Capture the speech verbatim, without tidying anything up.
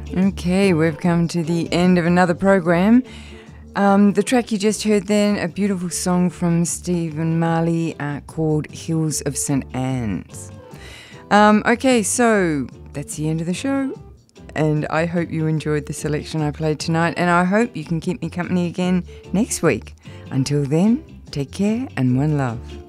Okay, we've come to the end of another program. Um, the track you just heard then, a beautiful song from Stephen Marley uh, called Hills of Saint Anne's. Um, okay, so that's the end of the show. And I hope you enjoyed the selection I played tonight. And I hope you can keep me company again next week. Until then, take care and one love.